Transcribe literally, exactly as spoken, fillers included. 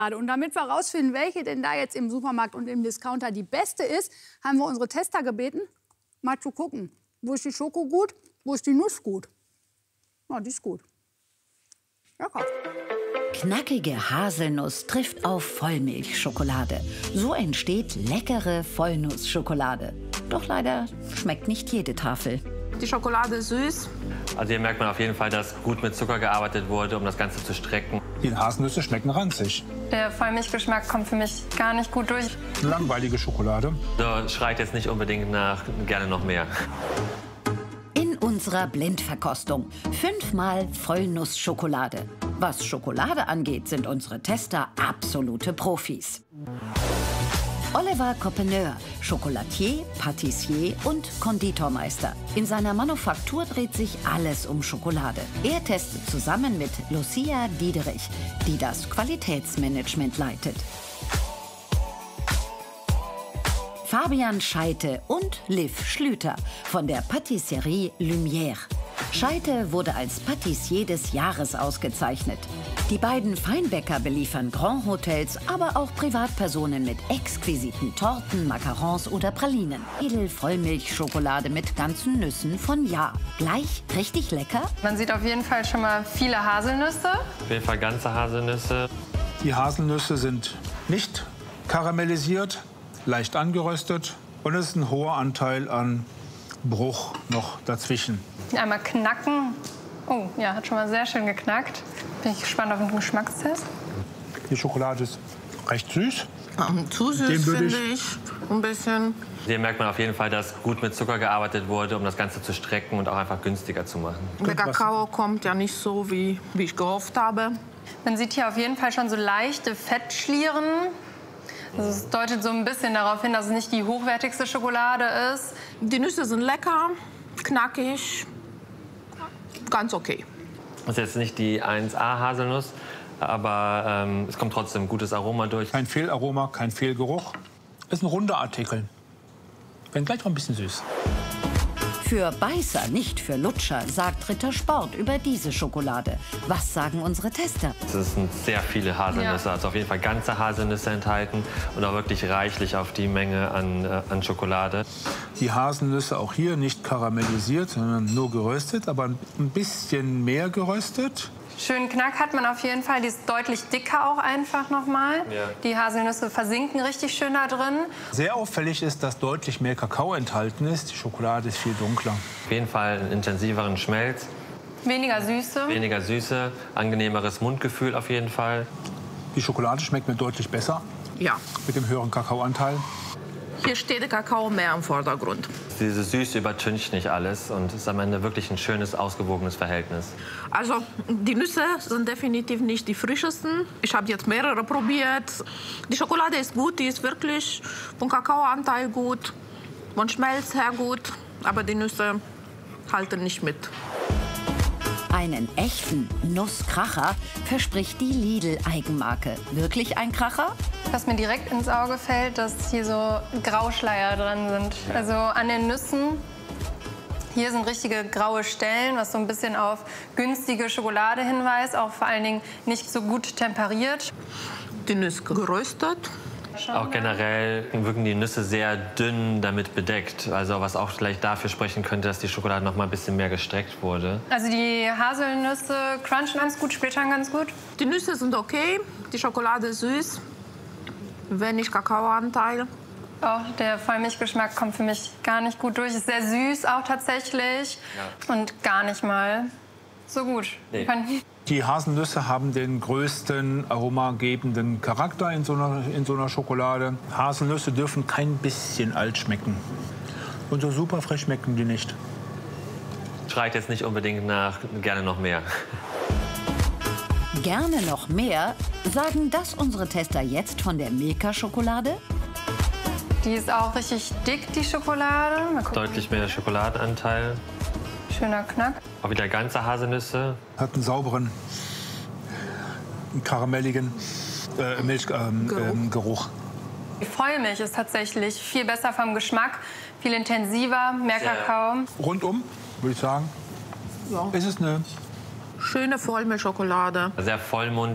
Und damit wir herausfinden, welche denn da jetzt im Supermarkt und im Discounter die beste ist, haben wir unsere Tester gebeten, mal zu gucken, wo ist die Schoko gut, wo ist die Nuss gut. Na, die ist gut. Lecker. Knackige Haselnuss trifft auf Vollmilchschokolade. So entsteht leckere Vollnussschokolade. Doch leider schmeckt nicht jede Tafel. Die Schokolade ist süß. Also hier merkt man auf jeden Fall, dass gut mit Zucker gearbeitet wurde, um das Ganze zu strecken. Die Haselnüsse schmecken ranzig. Der Vollmilchgeschmack kommt für mich gar nicht gut durch. Langweilige Schokolade. So schreit jetzt nicht unbedingt nach gerne noch mehr. In unserer Blindverkostung fünfmal Vollnussschokolade. Was Schokolade angeht, sind unsere Tester absolute Profis. Oliver Coppeneur, Chocolatier, Patissier und Konditormeister. In seiner Manufaktur dreht sich alles um Schokolade. Er testet zusammen mit Lucia Diederich, die das Qualitätsmanagement leitet. Fabian Scheite und Liv Schlüter von der Patisserie Lumière. Scheite wurde als Patissier des Jahres ausgezeichnet. Die beiden Feinbäcker beliefern Grand Hotels, aber auch Privatpersonen mit exquisiten Torten, Macarons oder Pralinen. Edelvollmilchschokolade mit ganzen Nüssen von Ja. Gleich richtig lecker? Man sieht auf jeden Fall schon mal viele Haselnüsse. Auf jeden Fall ganze Haselnüsse. Die Haselnüsse sind nicht karamellisiert, leicht angeröstet und es ist ein hoher Anteil an Bruch noch dazwischen. Einmal knacken. Oh, ja, hat schon mal sehr schön geknackt. Bin ich gespannt auf den Geschmackstest. Die Schokolade ist recht süß. Ähm, zu süß, finde ich. Ein bisschen. Hier merkt man auf jeden Fall, dass gut mit Zucker gearbeitet wurde, um das Ganze zu strecken und auch einfach günstiger zu machen. Der Kakao kommt ja nicht so, wie, wie ich gehofft habe. Man sieht hier auf jeden Fall schon so leichte Fettschlieren. Also es deutet so ein bisschen darauf hin, dass es nicht die hochwertigste Schokolade ist. Die Nüsse sind lecker, knackig, ganz okay. Das ist jetzt nicht die eins A Haselnuss, aber ähm, es kommt trotzdem gutes Aroma durch. Kein Fehlaroma, kein Fehlgeruch. Ist ein runder Artikel. Wenn gleich noch ein bisschen süß. Für Beißer, nicht für Lutscher, sagt Ritter Sport über diese Schokolade. Was sagen unsere Tester? Es sind sehr viele Haselnüsse, Ja. also auf jeden Fall ganze Haselnüsse enthalten und auch wirklich reichlich auf die Menge an, äh, an Schokolade. Die Haselnüsse auch hier nicht karamellisiert, sondern nur geröstet, aber ein bisschen mehr geröstet. Schön Knack hat man auf jeden Fall. Die ist deutlich dicker auch einfach noch mal. Ja. Die Haselnüsse versinken richtig schön da drin. Sehr auffällig ist, dass deutlich mehr Kakao enthalten ist. Die Schokolade ist viel dunkler. Auf jeden Fall einen intensiveren Schmelz, Weniger Süße. weniger Süße, angenehmeres Mundgefühl auf jeden Fall. Die Schokolade schmeckt mir deutlich besser Ja, mit dem höheren Kakaoanteil. hier steht der Kakao mehr im Vordergrund. Diese Süße übertüncht nicht alles und ist am Ende wirklich ein schönes, ausgewogenes Verhältnis. Also, die Nüsse sind definitiv nicht die frischesten. Ich habe jetzt mehrere probiert. Die Schokolade ist gut, die ist wirklich vom Kakaoanteil gut, von Schmelz her gut, aber die Nüsse halten nicht mit. Einen echten Nusskracher verspricht die Lidl-Eigenmarke. Wirklich ein Kracher? Was mir direkt ins Auge fällt, dass hier so Grauschleier dran sind. Also an den Nüssen. Hier sind richtige graue Stellen, was so ein bisschen auf günstige Schokolade hinweist. Auch vor allen Dingen nicht so gut temperiert. Die Nüsse geröstet. Auch generell wirken die Nüsse sehr dünn damit bedeckt. Also was auch vielleicht dafür sprechen könnte, dass die Schokolade noch mal ein bisschen mehr gestreckt wurde. Also die Haselnüsse crunchen ganz gut, splittern ganz gut. Die Nüsse sind okay, die Schokolade ist süß, wenig Kakaoanteil. Auch der Vollmilchgeschmack kommt für mich gar nicht gut durch. Ist sehr süß auch tatsächlich Ja. und gar nicht mal so gut. Nee. Die Haselnüsse haben den größten aromagebenden Charakter in so einer, in so einer Schokolade. Haselnüsse dürfen kein bisschen alt schmecken. Und so super frisch schmecken die nicht. Schreit jetzt nicht unbedingt nach gerne noch mehr. Gerne noch mehr? Sagen das unsere Tester jetzt von der Milka-Schokolade? Die ist auch richtig dick, die Schokolade. Mal gucken. Deutlich mehr Schokoladenanteil. Schöner Knack. Auch wieder ganze Haselnüsse. Hat einen sauberen, karamelligen äh, Milchgeruch. Ähm, Geruch. ähm, Geruch. Die Vollmilch ist tatsächlich viel besser vom Geschmack, viel intensiver, mehr Ja. Kakao. Rundum, würde ich sagen, Ja. ist es eine Schöne Vollmilchschokolade. Sehr vollmundig.